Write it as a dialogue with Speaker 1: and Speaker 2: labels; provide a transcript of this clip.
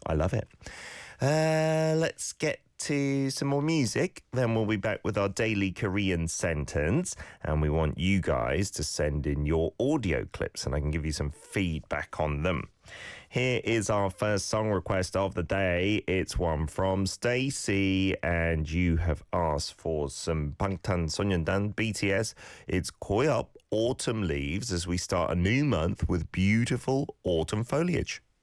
Speaker 1: I love it. Let's get to some more music. Then we'll be back with our daily Korean sentence. And we want you guys to send in your audio clips and I can give you some feedback on them. Here is our first song request of the day. It's one from Stacey, and you have asked for some 방탄소년단 BTS. It's Koy Up Autumn Leaves as we start a new month with beautiful autumn foliage.